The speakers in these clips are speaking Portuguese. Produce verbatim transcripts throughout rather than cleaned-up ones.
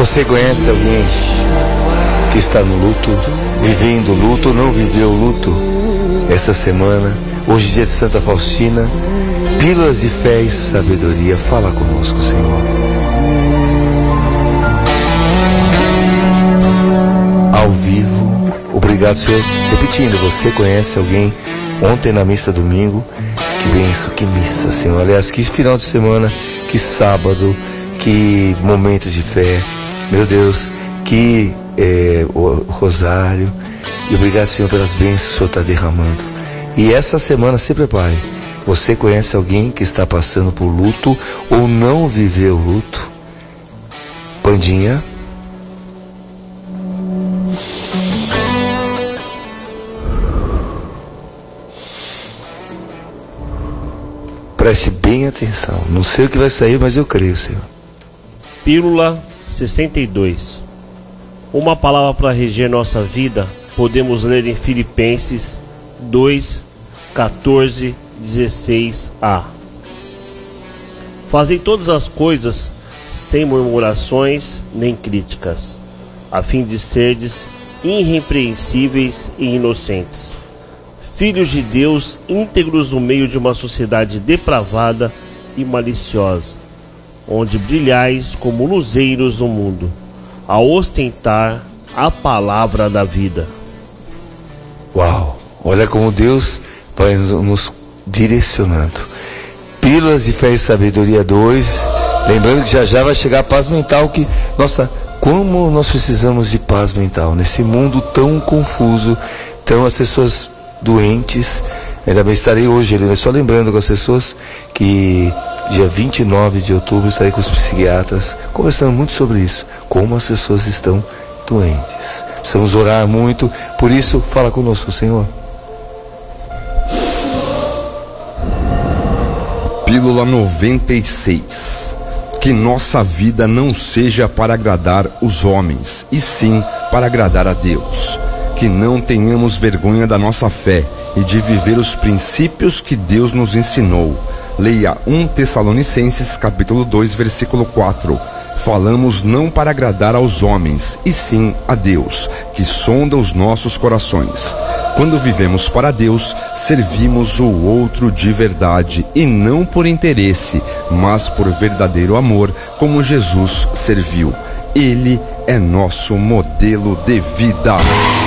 Você conhece alguém que está no luto, vivendo o luto ou não viveu o luto essa semana? Hoje, dia de Santa Faustina, pílulas de fé e sabedoria. Fala conosco, Senhor. Ao vivo, obrigado, Senhor. Repetindo, você conhece alguém ontem na missa domingo? Que benção, que missa, Senhor. Aliás, que final de semana, que sábado, que momento de fé. Meu Deus, que é, o rosário. E obrigado, Senhor, pelas bênçãos que o Senhor está derramando. E essa semana, se prepare. Você conhece alguém que está passando por luto ou não viveu luto? Pandinha? Preste bem atenção. Não sei o que vai sair, mas eu creio, Senhor. Pílula sessenta e dois. Uma palavra para reger nossa vida, podemos ler em Filipenses dois, quatorze, dezesseis a. Fazei todas as coisas sem murmurações nem críticas, a fim de serdes irrepreensíveis e inocentes, filhos de Deus íntegros no meio de uma sociedade depravada e maliciosa, onde brilhais como luzeiros no mundo, a ostentar a palavra da vida. Uau! Olha como Deus vai nos direcionando. Pílulas de Fé e Sabedoria dois. Lembrando que já já vai chegar a paz mental, que, nossa, como nós precisamos de paz mental nesse mundo tão confuso, tão as pessoas doentes. Ainda bem, estarei hoje, Helena, só lembrando com as pessoas que dia vinte e nove de outubro estarei com os psiquiatras conversando muito sobre isso, como as pessoas estão doentes. Precisamos orar muito, por isso fala conosco, Senhor. Pílula noventa e seis. Que nossa vida não seja para agradar os homens, e sim para agradar a Deus. Que não tenhamos vergonha da nossa fé e de viver os princípios que Deus nos ensinou. Leia um Tessalonicenses capítulo dois, versículo quatro. Falamos não para agradar aos homens, e sim a Deus, que sonda os nossos corações. Quando vivemos para Deus, servimos o outro de verdade, e não por interesse, mas por verdadeiro amor, como Jesus serviu. Ele é nosso modelo de vida.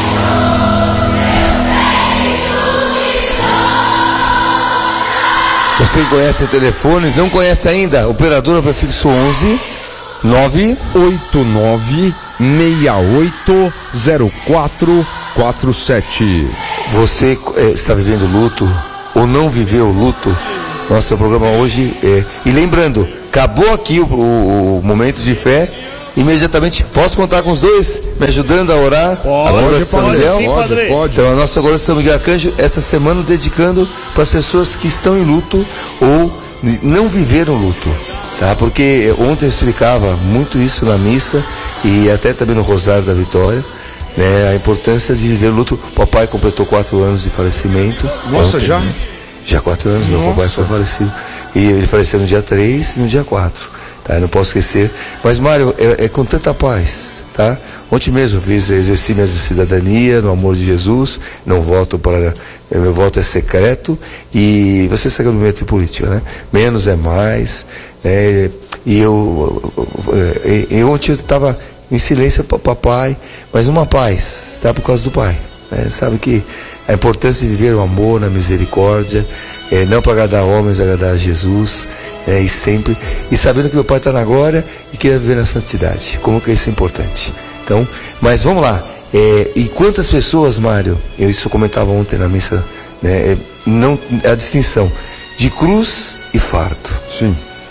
Você conhece o telefone? Não conhece ainda? Operadora prefixo onze nove oito nove seis oito zero quatro quatro sete. Você é, está vivendo luto ou não viveu luto? Nosso programa hoje é... E lembrando, acabou aqui o, o, o momento de fé. Imediatamente, posso contar com os dois me ajudando a orar? Pode, a pode, São pode, Miguel? sim, pode, pode. Então a nossa agora São Miguel Arcanjo, essa semana dedicando para as pessoas que estão em luto ou não viveram luto, tá? Porque ontem eu explicava muito isso na missa e até também no Rosário da Vitória, né? A importância de viver luto. O papai completou quatro anos de falecimento. Nossa, ontem, já? Né? Já quatro anos, Nossa. Meu papai foi falecido. E ele faleceu no dia três e no dia quatro. Tá, eu não posso esquecer. Mas, Mário, é, é com tanta paz, tá? Ontem mesmo eu fiz, exerci minha cidadania no amor de Jesus. Não voto para... Meu voto é secreto. E você sabe que eu não meto em política, né? Menos é mais. Né? E eu, eu, eu ontem eu estava em silêncio para o papai, mas uma paz, tá? Por causa do pai. Né? Sabe que a importância de viver o amor, na misericórdia, é, não para agradar homens, agradar a Jesus. É, e sempre, e sabendo que meu pai está na glória e quer viver na santidade, como que isso é importante. Então, mas vamos lá, é, e quantas pessoas, Mário, eu isso eu comentava ontem na missa, né, é, não, a distinção de cruz e fardo. Sim.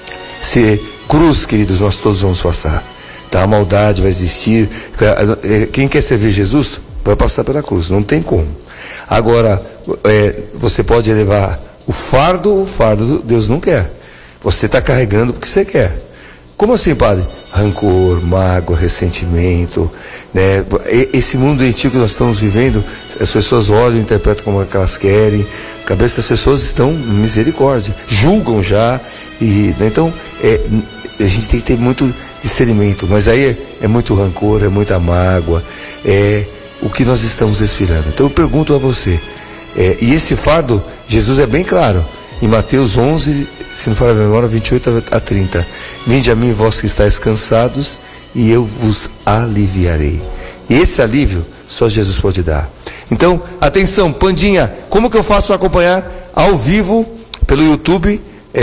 Se cruz, queridos, nós todos vamos passar, tá? A maldade vai existir, quem quer servir Jesus vai passar pela cruz, não tem como. Agora, é, você pode elevar o fardo, o fardo Deus não quer. Você está carregando porque você quer. Como assim, padre? Rancor, mágoa, ressentimento, né? Esse mundo doentio que nós estamos vivendo, as pessoas olham e interpretam como é que elas querem. A cabeça das pessoas estão em misericórdia, julgam já. E, né? Então, é, a gente tem que ter muito discernimento, mas aí é, é muito rancor, é muita mágoa, é o que nós estamos respirando. Então eu pergunto a você, é, e esse fardo, Jesus é bem claro, em Mateus onze, se não for a memória, vinte e oito a trinta, vinde a mim vós que estáis cansados, e eu vos aliviarei. E esse alívio só Jesus pode dar. Então, atenção, Pandinha, como que eu faço para acompanhar ao vivo pelo YouTube?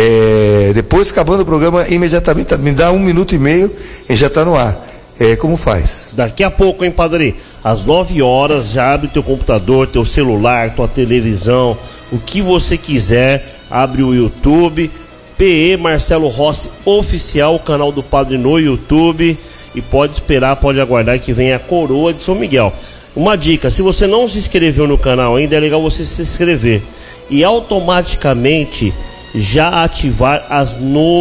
É, depois, acabando o programa, imediatamente, me dá um minuto e meio e já está no ar. É, como faz? Daqui a pouco, hein, Padre? Às nove horas, já abre teu computador, teu celular, tua televisão, o que você quiser, abre o YouTube, P E Marcelo Rossi Oficial, o canal do Padre no YouTube, e pode esperar, pode aguardar que venha a coroa de São Miguel. Uma dica, se você não se inscreveu no canal ainda, é legal você se inscrever e automaticamente já ativar as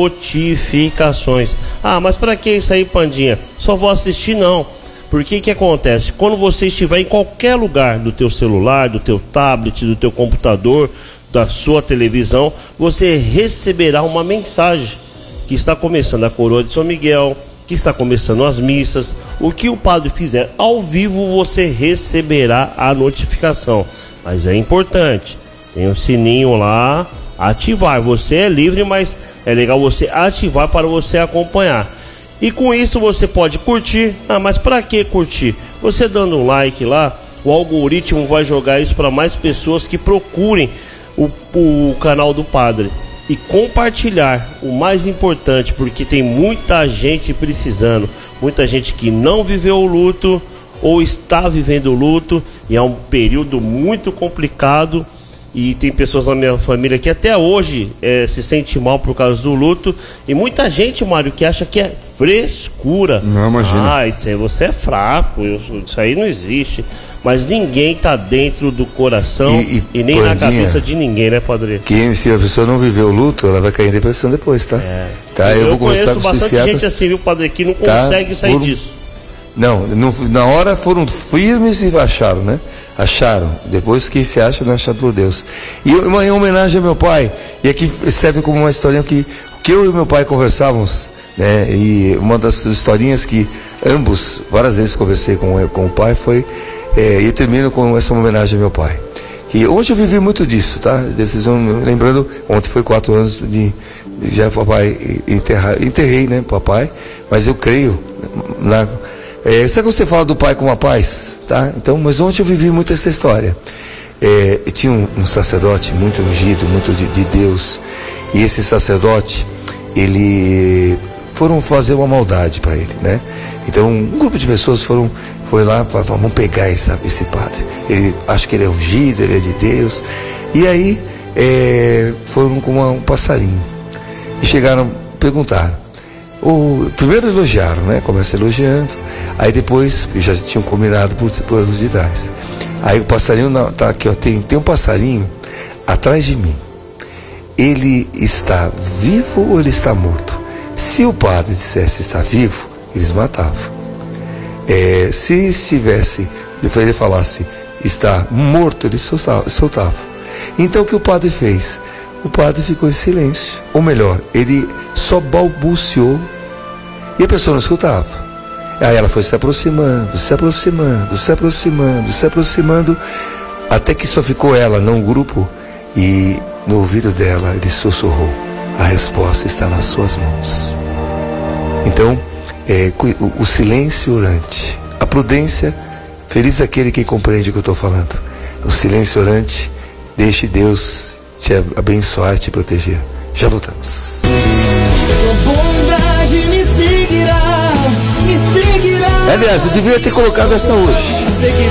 notificações. Ah, mas para que isso aí, Pandinha? Só vou assistir? Não. Porque que acontece? Quando você estiver em qualquer lugar do teu celular, do teu tablet, do teu computador, da sua televisão, você receberá uma mensagem que está começando a coroa de São Miguel, que está começando as missas. O que o padre fizer ao vivo, você receberá a notificação. Mas é importante, tem um sininho lá, ativar. Você é livre, mas é legal você ativar para você acompanhar. E com isso você pode curtir. Ah, mas para que curtir? Você dando um like lá, o algoritmo vai jogar isso para mais pessoas que procurem o, o canal do padre. E compartilhar, o mais importante, porque tem muita gente precisando, muita gente que não viveu o luto ou está vivendo o luto, e é um período muito complicado, e tem pessoas na minha família que até hoje é, se sente mal por causa do luto, e muita gente, Mário, que acha que é frescura. Não, imagina. Ah, isso aí você é fraco, isso aí não existe. Mas ninguém tá dentro do coração e, e, e nem Pandinha, na cabeça de ninguém, né, Padre? Que se a pessoa não viver o luto, ela vai cair em depressão depois, tá? É. Tá, eu, eu vou conversar com os psiquiatras. Conheço bastante gente assim, viu, Padre, que não tá, consegue sair foram, disso. Não, não, na hora foram firmes e acharam, né? Acharam. Depois que se acha, não é achado por Deus. E uma, em homenagem ao meu pai, e aqui serve como uma historinha que, que eu e meu pai conversávamos, né? E uma das historinhas que ambos, várias vezes conversei com, com o pai, foi... É, e eu termino com essa homenagem ao meu pai. Que hoje eu vivi muito disso, tá? Decisão, lembrando, ontem foi quatro anos de, de já papai enterrar, enterrei, né, papai, mas eu creio na. É, sabe quando você fala do pai com a paz, tá? Então, mas ontem eu vivi muito essa história. É, tinha um, um sacerdote muito ungido, muito de, de Deus, e esse sacerdote, ele foram fazer uma maldade para ele, né? Então, um grupo de pessoas foram foi lá, vamos pegar esse, esse padre. Ele, acho que ele é ungido, ele é de Deus. E aí, é, foram com uma, um passarinho. E chegaram, perguntaram. O, primeiro elogiaram, né? Começa elogiando. Aí depois, já tinham combinado por, por anos de trás. Aí o passarinho, não, tá aqui, ó, tem, tem um passarinho atrás de mim. Ele está vivo ou ele está morto? Se o padre dissesse está vivo, eles matavam. É, se estivesse, ele falasse está morto, ele soltava, soltava. Então o que o padre fez? O padre ficou em silêncio, ou melhor, ele só balbuciou e a pessoa não escutava. Aí ela foi se aproximando, se aproximando, se aproximando, se aproximando, até que só ficou ela, não o grupo, e no ouvido dela ele sussurrou: a resposta está nas suas mãos. Então, É, o, o silêncio orante, a prudência, feliz aquele que compreende o que eu estou falando. O silêncio orante, deixe Deus te abençoar e te proteger. Já voltamos. Bondade me seguirá, me seguirá. Aliás, eu devia ter colocado essa hoje.